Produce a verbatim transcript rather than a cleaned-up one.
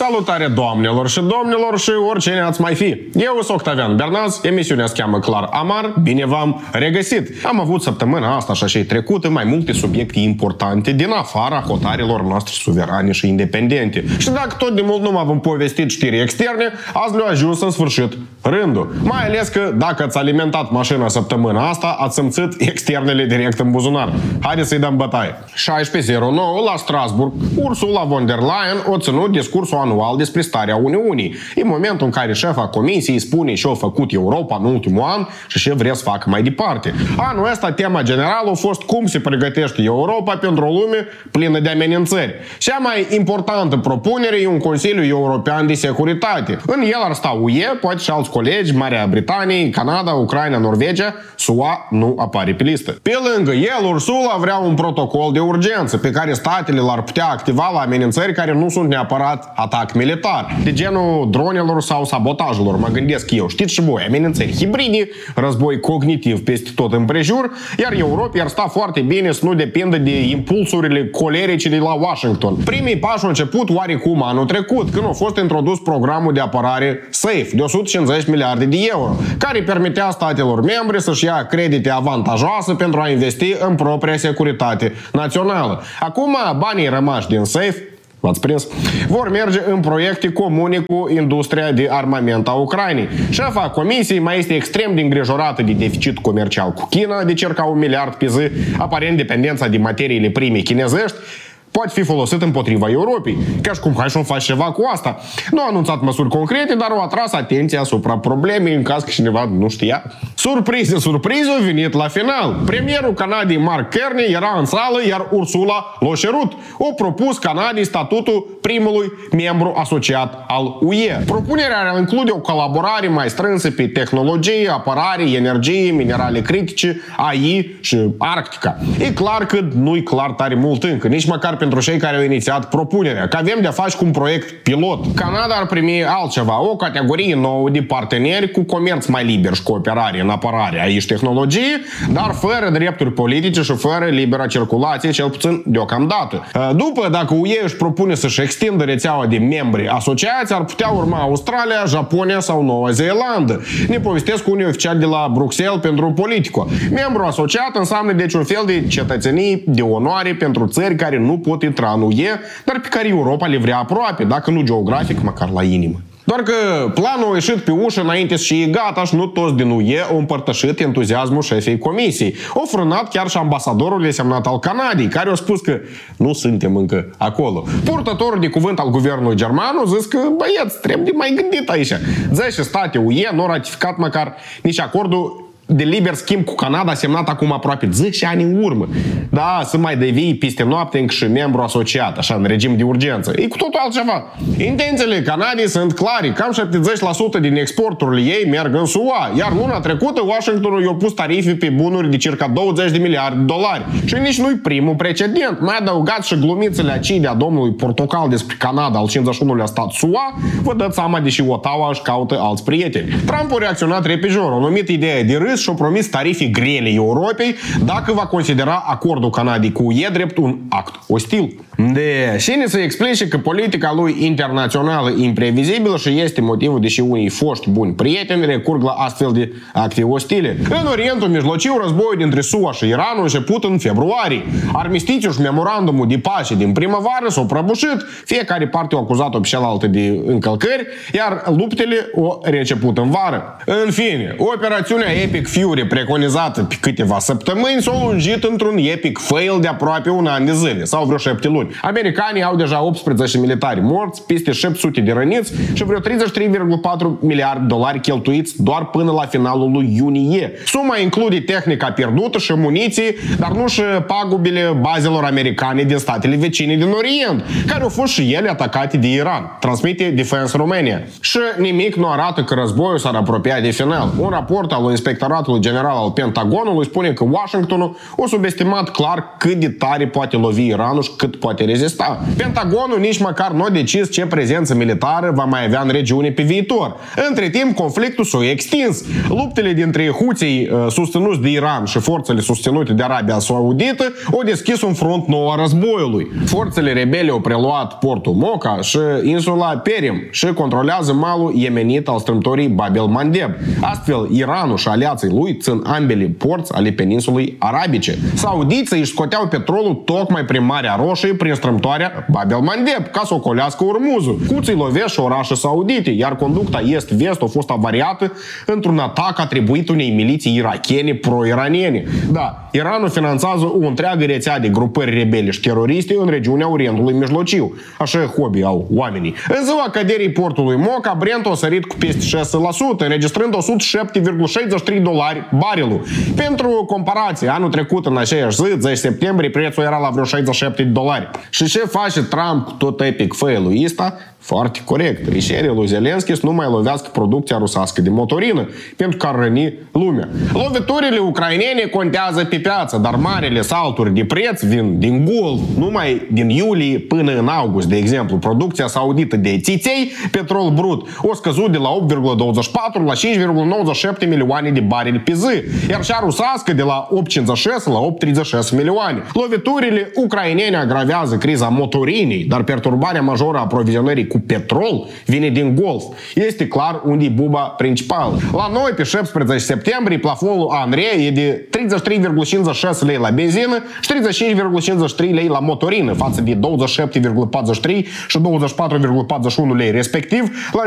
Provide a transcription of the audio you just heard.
Salutare doamnelor și domnilor și oricine ați mai fi. Eu sunt Octavian Bernaz, emisiunea se cheamă Clar Amar, bine v-am regăsit. Am avut săptămâna asta și așa trecută mai multe subiecte importante din afara hotarelor noastre suverane și independente. Și dacă tot de mult nu m-am povestit știri externe, azi le-a ajuns în sfârșit rândul. Mai ales că dacă ați alimentat mașina săptămâna asta, ați simțit externele direct în buzunar. Haideți să-i dăm bătaie. șaisprezece zero nouă la Strasburg, Ursula von der Leyen a ținut discursul anual despre starea Uniunii. E momentul în care șefa Comisiei spune ce a făcut Europa în ultimul an și ce vrea să facă mai departe. Anul ăsta tema generală a fost cum se pregătește Europa pentru o lume plină de amenințări. Cea mai importantă propunere e un Consiliu European de Securitate. În el ar sta U E, poate și alți colegi, Marea Britanie, Canada, Ucraina, Norvegia. S U A nu apare pe listă. Pe lângă el, Ursula vrea un protocol de urgență pe care statele l-ar putea activa la amenințări care nu sunt neapărat atac militar, de genul dronelor sau sabotajelor, mă gândesc eu. Știți și voi, amenințări hibride, război cognitiv peste tot împrejur, iar Europa ar sta foarte bine să nu depindă de impulsurile colerice de la Washington. Primii pași au început oarecum anul trecut, când a fost introdus programul de apărare SAFE de o sută cincizeci miliarde de euro, care permitea statelor membre să-și ia credite avantajoase pentru a investi în propria securitate națională. Acum, banii rămași din SAFE, v-ați prins, vor merge în proiecte comune cu industria de armament a Ucrainei. Șefa Comisiei mai este extrem de îngrijorată de deficit comercial cu China, de circa un miliard pe zi, aparent dependența de materiile prime chinezești poate fi folosit împotriva Europei. Ca și cum hai să faci ceva cu asta. Nu a anunțat măsuri concrete, dar au atras atenția asupra problemei în caz că cineva nu știa. Surpriză, surpriză, a venit la final. Premierul Canadei Mark Carney era în sală, iar Ursula l-a cerut. O propus Canadei statutul primului membru asociat al U E. Propunerea ar include o colaborare mai strânsă pe tehnologie, apărare, energie, minerale critice, A I și Arctica. E clar că nu-i clar tare mult încă, nici măcar pentru cei care au inițiat propunerea, că avem de-a face cu un proiect pilot. Canada ar primi altceva, o categorie nouă de parteneri cu comerț mai liber și cooperare în apărare, aici tehnologie, dar fără drepturi politice și fără libera circulație, cel puțin deocamdată. După, dacă U E își propune să-și extindă rețeaua de membri asociați, ar putea urma Australia, Japonia sau Noua Zeelandă. Ne povestesc unii oficiali de la Bruxelles pentru Politico. Membru asociat înseamnă deci un fel de cetățenie de onoare pentru țări care nu pot intra în U E, dar pe care Europa le vrea aproape, dacă nu geografic, măcar la inimă. Doar că planul a ieșit pe ușă înainte și e gata și nu toți din U E au împărtășit entuziasmul șefei Comisiei. Au frânat chiar și ambasadorul desemnat al Canadei, care a spus că nu suntem încă acolo. Purtătorul de cuvânt al guvernului german a zis că, băieți, trebuie mai gândit aici. zece state U E nu au ratificat măcar nici acordul de liber schimb cu Canada semnat acum aproape zece ani în urmă. Da, să mai devii peste noapte încă și membru asociat, așa, în regim de urgență. E cu totul altceva. Intențiile Canadei sunt clare. Cam șaptezeci la sută din exporturile ei merg în S U A, iar luna trecută Washingtonul i-a pus tarife pe bunuri de circa douăzeci de miliarde de dolari. Și nici nu-i primul precedent. Mai adăugați și glumițele acide a domnului Portocal despre Canada al cincizeci și unu-lea stat S U A, vă dați seama deși Ottawa își caută alți prieteni. Trump a reacționat repejor, a numit ideea de râs și a promis tarife grele Europei dacă va considera acordul Canadei cu U E drept un act ostil. De cine să explice că politica lui internațională e imprevizibilă și este motivul deși unii foști buni prieteni recurg la astfel de acte ostile. În Orientul Mijlociu, războiul dintre S U A și Iran a început în februarie. Armistițiul și memorandumul de pace din primăvară s-au prăbușit, fiecare parte a acuzat-o pe cealaltă de încălcări, iar luptele au reînceput în vară. În fine, operațiunea Epic Fury preconizată pe câteva săptămâni s-a lungit într-un epic fail de aproape un an de zile, sau vreo șapte luni. Americanii au deja optsprezece militari morți, peste șapte sute de răniți și vreo treizeci și trei virgulă patru miliarde de dolari cheltuiți doar până la finalul lui iunie. Suma include tehnica pierdută și muniții, dar nu și pagubile bazelor americane din statele vecine din Orient, care au fost și ele atacate de Iran, transmite Defense Romania. Și nimic nu arată că războiul s-ar apropia de final. Un raport al Inspectoratului General al Pentagonului spune că Washingtonul a subestimat clar cât de tare poate lovi Iranul și cât poate poate rezista. Pentagonul nici măcar nu a decis ce prezență militară va mai avea în regiune pe viitor. Între timp, conflictul s-a extins. Luptele dintre huții susținuți de Iran și forțele susținute de Arabia Saudită au deschis un front nou a războiului. Forțele rebele au preluat portul Mocha și insula Perim și controlează malul yemenit al strâmtorii Bab el-Mandeb. Astfel, Iranul și aliații lui țin ambele porți ale peninsulei arabice. Saudiții își scoteau petrolul tocmai prin Marea Roșie, prin strâmtoarea Bab el-Mandeb, ca să ocolească Urmuzul. Huții lovesc și orașe saudite, iar conducta est-vest a fost avariată într-un atac atribuit unei miliții irachene pro-iraniene. Da, Iranul finanțează o întreagă rețea de grupări rebele și teroriste în regiunea Orientului Mijlociu. Așa e hobby au oamenii. În ziua căderii portului Mocha, Brent a sărit cu peste șase la sută, înregistrând o sută șapte virgulă șaizeci și trei dolari barelul. Pentru comparație, anul trecut în aceeași zi, zece septembrie, prețul era la vreo șaizeci și șapte de dolari. Și ce face Trump cu tot epic fail-ul ăsta? Foarte corect. Îi cere lui Zelenski să nu mai lovească producția rusească de motorină, pentru că ar răni lumea. Loviturile ucrainene contează pe piață, dar marele salturi de preț vin din Golf. Numai din iulie până în august, de exemplu, producția saudită de țiței, petrol brut, o scăzut de la opt virgulă douăzeci și patru la cinci virgulă nouăzeci și șapte milioane de barili pe zi, iar cea rusească de la opt virgulă cincizeci și șase la opt virgulă treizeci și șase milioane. Loviturile ucrainene agravează criza motorinei, dar perturbarea majoră a aprovizionării cu petrol vine din Golf. Este clar unde e buba principală. La noi, pe șaptesprezece septembrie, plafonul ANRE e de treizeci și trei virgulă cincizeci și șase lei la benzină și treizeci și cinci virgulă cincizeci și trei lei la motorină, față de douăzeci și șapte virgulă patruzeci și trei și douăzeci și patru virgulă patruzeci și unu lei respectiv la